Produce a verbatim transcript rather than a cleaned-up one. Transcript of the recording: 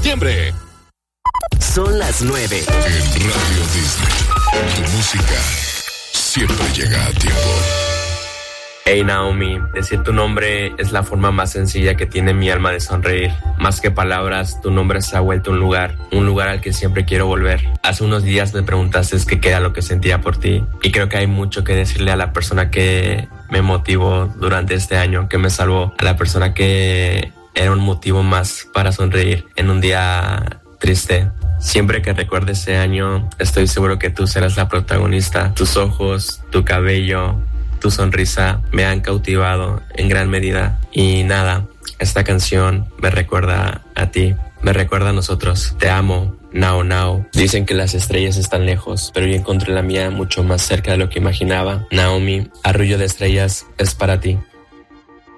septiembre. Son las nueve. En Radio Disney, tu música siempre llega a tiempo. Hey Naomi, decir tu nombre es la forma más sencilla que tiene mi alma de sonreír. Más que palabras, tu nombre se ha vuelto un lugar, un lugar al que siempre quiero volver. Hace unos días me preguntaste qué queda lo que sentía por ti, y creo que hay mucho que decirle a la persona que me motivó durante este año, que me salvó, a la persona que era un motivo más para sonreír en un día triste. Siempre que recuerde ese año, estoy seguro que tú serás la protagonista. Tus ojos, tu cabello, tu sonrisa me han cautivado en gran medida. Y nada, esta canción me recuerda a ti, me recuerda a nosotros. Te amo, Nao Nao. Dicen que las estrellas están lejos, pero yo encontré la mía mucho más cerca de lo que imaginaba. Naomi, Arrullo de Estrellas es para ti.